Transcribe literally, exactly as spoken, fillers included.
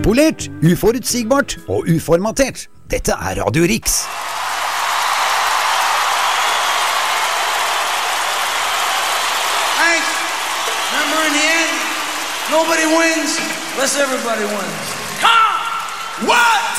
Upolert, uforutsigbart og uformatert. Dette er Radio Riks. Thanks. Remember in the end, nobody wins unless everybody wins. Come! What?